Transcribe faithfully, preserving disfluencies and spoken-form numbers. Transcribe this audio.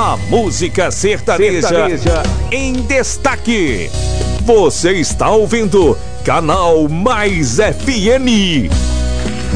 A música sertaneja, sertaneja em destaque. Você está ouvindo Canal Mais F M.